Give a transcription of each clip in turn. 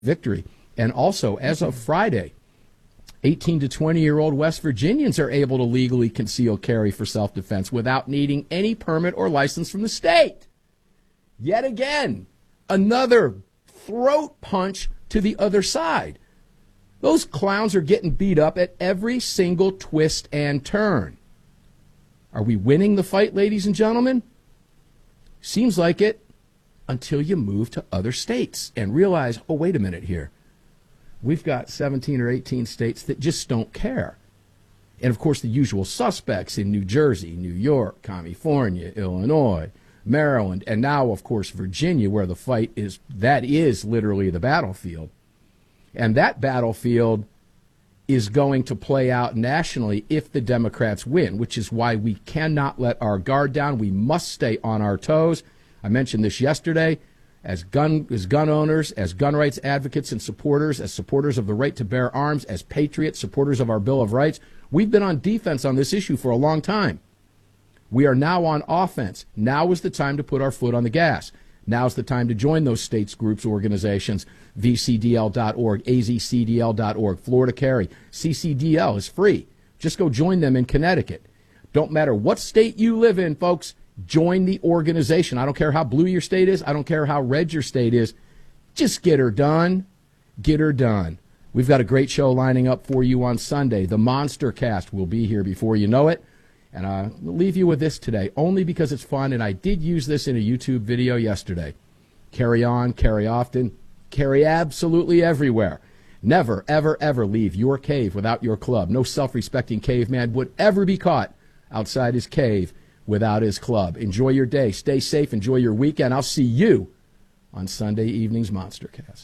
victory. And also, as of Friday, 18 to 20-year-old West Virginians are able to legally conceal carry for self-defense without needing any permit or license from the state. Yet again, another throat punch to the other side. Those clowns are getting beat up at every single twist and turn. Are we winning the fight, ladies and gentlemen? Seems like it, until you move to other states and realize, oh, wait a minute here. We've got 17 or 18 states that just don't care. And, of course, the usual suspects in New Jersey, New York, California, Illinois, Maryland, and now, of course, Virginia, where the fight is, that is literally the battlefield. And that battlefield is going to play out nationally if the Democrats win, which is why we cannot let our guard down. We must stay on our toes. I mentioned this yesterday. As gun owners, as gun rights advocates and supporters, as supporters of the right to bear arms, as patriots, supporters of our Bill of Rights, we've been on defense on this issue for a long time. We are now on offense. Now is the time to put our foot on the gas. Now's the time to join those states, groups, organizations, vcdl.org, azcdl.org, Florida Carry. CCDL is free. Just go join them in Connecticut. Don't matter what state you live in, folks. Join the organization. I don't care how blue your state is. I don't care how red your state is. Just get her done. Get her done. We've got a great show lining up for you on Sunday. The Monster Cast will be here before you know it. And I'll leave you with this today, only because it's fun, and I did use this in a YouTube video yesterday. Carry on, carry often, carry absolutely everywhere. Never, ever, ever leave your cave without your club. No self-respecting caveman would ever be caught outside his cave without his club. Enjoy your day. Stay safe. Enjoy your weekend. I'll see you on Sunday evening's Monstercast.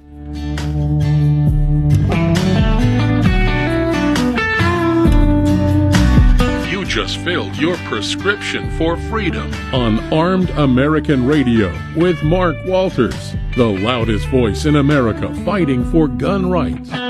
You just filled your prescription for freedom on Armed American Radio with Mark Walters, the loudest voice in America fighting for gun rights.